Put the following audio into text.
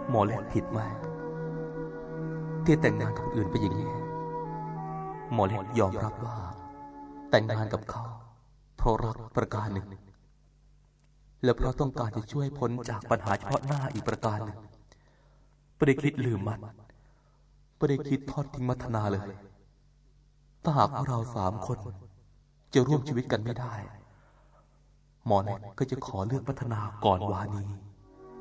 หมอเล็กผิดไหมที่แต่งงานกับคนอื่นไปอย่างนี้หมอเล็กยอมรับว่าแต่งงานกับเขาเพราะรักประการหนึ่งและเพราะต้องการจะช่วยพ้นจากปัญหาเฉพาะหน้าอีกประการหนึ่งไม่ได้คิดลืมมันไม่ได้คิดทอดทิ้งมัทนาเลยถ้าหากเรา3 คนจะร่วมชีวิตกันไม่ได้หมอเล็กก็จะขอเลือกมัทนาก่อนวานี